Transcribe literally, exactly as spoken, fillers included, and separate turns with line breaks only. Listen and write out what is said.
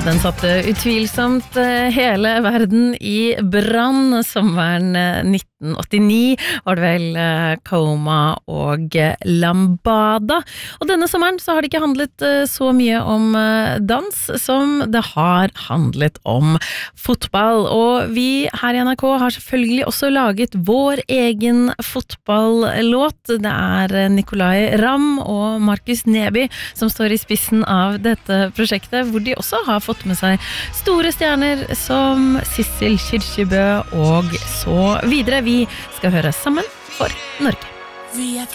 Den satte utvilsomt hele verden i brann. Sommeren nitten åttini var det vel Coma og Lambada. Og denne sommeren så har det ikke handlet så mye om dans som det har handlet om fotball. Og vi her i N R K har selvfølgelig også laget vår egen fotballåt. Det er Nicolai Ramm og Markus Neby som står i spissen av dette prosjektet, hvor de også har fått med seg store stjerner som Sissel Kyrkjebø og så videre. Vi skal høre sammen for Norge.
Vi er